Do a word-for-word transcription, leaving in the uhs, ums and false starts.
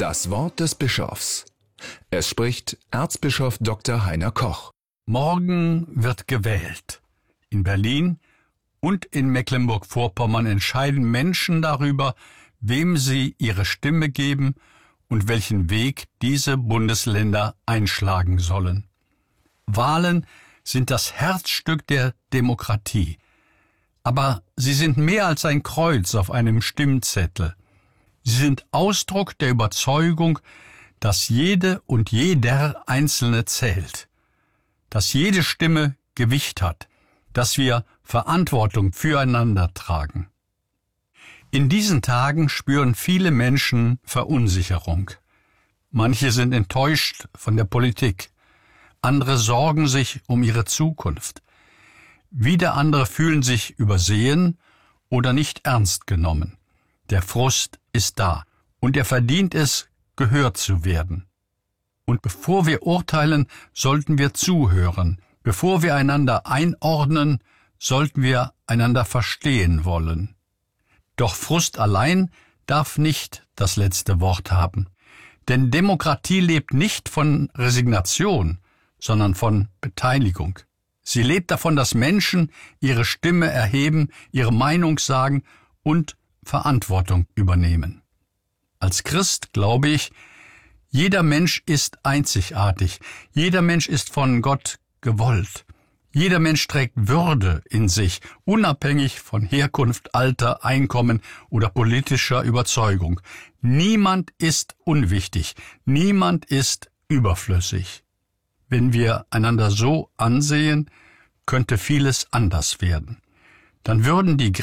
Das Wort des Bischofs. Es spricht Erzbischof Doktor Heiner Koch. Morgen wird gewählt. In Berlin und in Mecklenburg-Vorpommern entscheiden Menschen darüber, wem sie ihre Stimme geben und welchen Weg diese Bundesländer einschlagen sollen. Wahlen sind das Herzstück der Demokratie. Aber sie sind mehr als ein Kreuz auf einem Stimmzettel. Sie sind Ausdruck der Überzeugung, dass jede und jeder Einzelne zählt, dass jede Stimme Gewicht hat, dass wir Verantwortung füreinander tragen. In diesen Tagen spüren viele Menschen Verunsicherung. Manche sind enttäuscht von der Politik, andere sorgen sich um ihre Zukunft. Wieder andere fühlen sich übersehen oder nicht ernst genommen. Der Frust ist da und er verdient es, gehört zu werden. Und bevor wir urteilen, sollten wir zuhören. Bevor wir einander einordnen, sollten wir einander verstehen wollen. Doch Frust allein darf nicht das letzte Wort haben. Denn Demokratie lebt nicht von Resignation, sondern von Beteiligung. Sie lebt davon, dass Menschen ihre Stimme erheben, ihre Meinung sagen und Verantwortung übernehmen. Als Christ glaube ich, jeder Mensch ist einzigartig, jeder Mensch ist von Gott gewollt. Jeder Mensch trägt Würde in sich, unabhängig von Herkunft, Alter, Einkommen oder politischer Überzeugung. Niemand ist unwichtig, niemand ist überflüssig. Wenn wir einander so ansehen, könnte vieles anders werden. Dann würden die